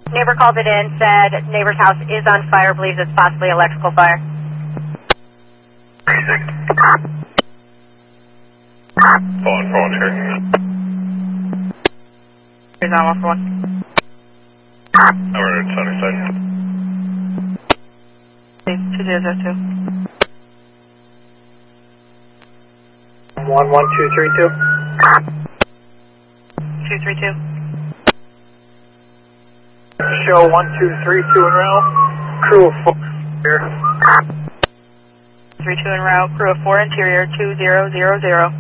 Neighbor called it in, said neighbor's house is on fire, believes it's possibly electrical fire. Phone here. Here's on 141. Over at Sunnyside. 2002. 11232. 232. Show 1232 en route. Crew of 4 here. 32 en route, crew of 4 interior 2000.